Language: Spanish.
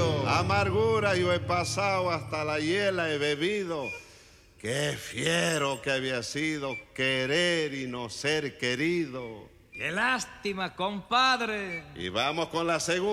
querido. Amargura yo he pasado, hasta la hiela he bebido. Qué fiero que había sido querer y no ser querido. ¡Qué lástima, compadre! Y vamos con la segunda.